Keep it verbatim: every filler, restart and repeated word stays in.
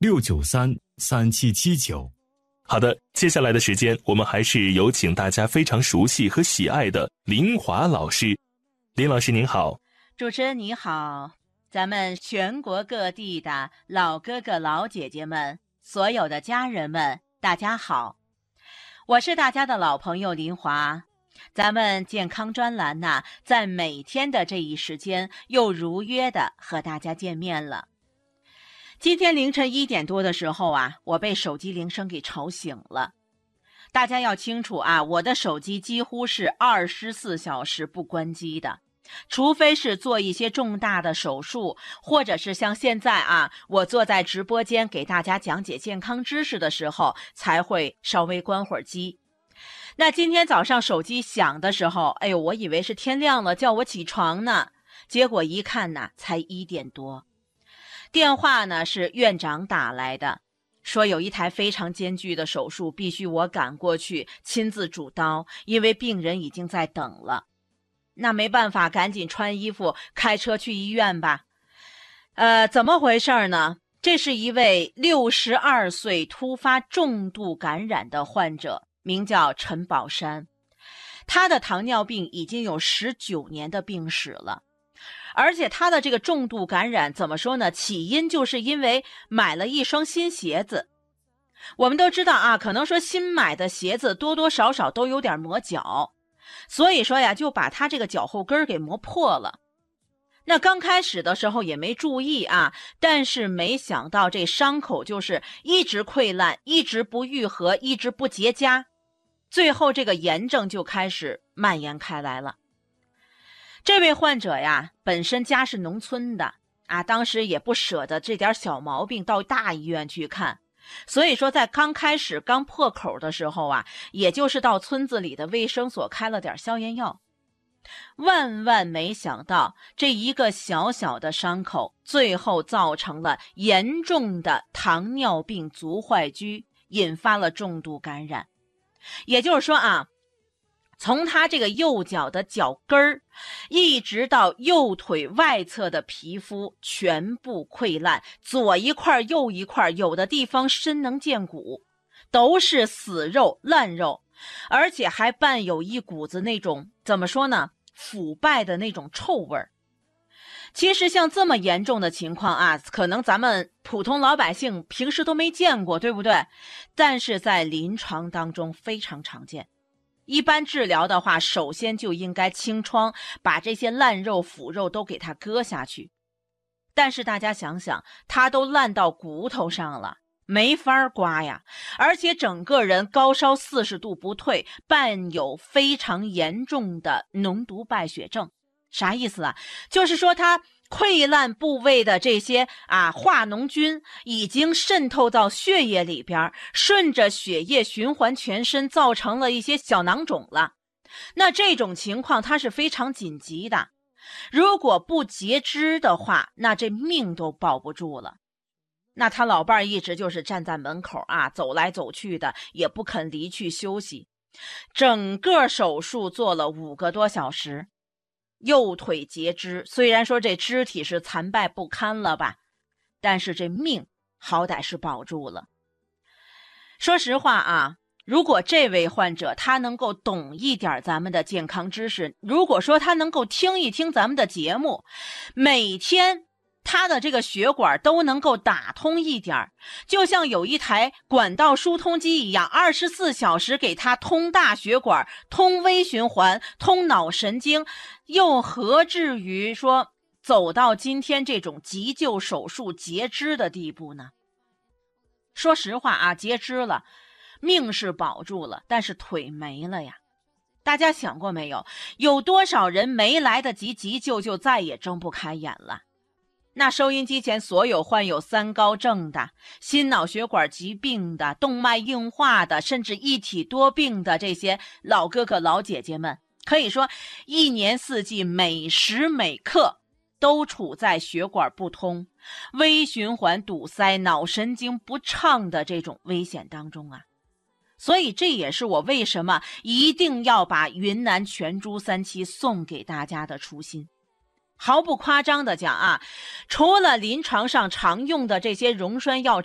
六九三三七七九。 好的，接下来的时间，我们还是有请大家非常熟悉和喜爱的林华老师。林老师您好。 主持人你好，咱们全国各地的老哥哥老姐姐们，所有的家人们，大家好，我是大家的老朋友林华。咱们健康专栏呢，在每天的这一时间又如约的和大家见面了。今天凌晨一点多的时候啊，我被手机铃声给吵醒了。大家要清楚啊，我的手机几乎是二十四小时不关机的，除非是做一些重大的手术，或者是像现在啊，我坐在直播间给大家讲解健康知识的时候，才会稍微关会儿机。那今天早上手机响的时候，哎呦，我以为是天亮了叫我起床呢，结果一看呢，才一点多。电话呢是院长打来的，说有一台非常艰巨的手术，必须我赶过去亲自主刀，因为病人已经在等了。那没办法，赶紧穿衣服开车去医院吧。呃，怎么回事呢？这是一位六十二岁突发重度感染的患者，名叫陈宝山。他的糖尿病已经有十九年的病史了。而且他的这个重度感染怎么说呢？起因就是因为买了一双新鞋子。我们都知道啊，可能说新买的鞋子多多少少都有点磨脚，所以说呀，就把他这个脚后跟给磨破了。那刚开始的时候也没注意啊，但是没想到这伤口就是一直溃烂，一直不愈合，一直不结痂，最后这个炎症就开始蔓延开来了。这位患者呀，本身家是农村的啊，当时也不舍得这点小毛病到大医院去看，所以说在刚开始刚破口的时候啊，也就是到村子里的卫生所开了点消炎药。万万没想到，这一个小小的伤口，最后造成了严重的糖尿病足坏疽，引发了重度感染。也就是说啊，从他这个右脚的脚跟儿，一直到右腿外侧的皮肤全部溃烂，左一块右一块，有的地方深能见骨，都是死肉烂肉，而且还伴有一股子那种怎么说呢，腐败的那种臭味儿。其实像这么严重的情况啊，可能咱们普通老百姓平时都没见过，对不对？但是在临床当中非常常见。一般治疗的话，首先就应该清创，把这些烂肉腐肉都给它割下去。但是大家想想，它都烂到骨头上了，没法刮呀，而且整个人高烧四十度不退，伴有非常严重的脓毒败血症。啥意思啊？就是说它溃烂部位的这些啊化脓菌已经渗透到血液里边，顺着血液循环全身，造成了一些小囊肿了。那这种情况它是非常紧急的，如果不截肢的话，那这命都保不住了。那他老伴儿一直就是站在门口啊，走来走去的，也不肯离去休息。整个手术做了五个多小时。右腿截肢，虽然说这肢体是残败不堪了吧，但是这命好歹是保住了。说实话啊，如果这位患者他能够懂一点咱们的健康知识，如果说他能够听一听咱们的节目，每天他的这个血管都能够打通一点，就像有一台管道疏通机一样，二十四小时给他通大血管，通微循环，通脑神经，又何至于说走到今天这种急救手术截肢的地步呢？说实话啊，截肢了，命是保住了，但是腿没了呀。大家想过没有，有多少人没来得及急救就再也睁不开眼了？那收音机前所有患有三高症的、心脑血管疾病的、动脉硬化的，甚至一体多病的这些老哥哥老姐姐们，可以说一年四季每时每刻都处在血管不通、微循环堵塞、脑神经不畅的这种危险当中啊。所以这也是我为什么一定要把云南全猪三七送给大家的初心。毫不夸张的讲啊，除了临床上常用的这些溶栓药